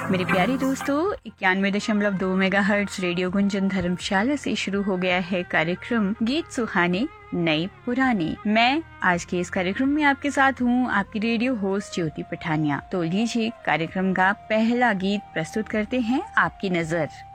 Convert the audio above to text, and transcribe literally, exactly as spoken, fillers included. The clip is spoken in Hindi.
मेरे प्यारे दोस्तों, इक्यानवे दशमलव दो मेगा हर्ट्ज रेडियो गुंजन धर्मशाला से शुरू हो गया है कार्यक्रम गीत सुहाने नए पुराने। मैं आज के इस कार्यक्रम में आपके साथ हूँ, आपकी रेडियो होस्ट ज्योति पठानिया। तो लीजिए कार्यक्रम का पहला गीत प्रस्तुत करते हैं, आपकी नजर।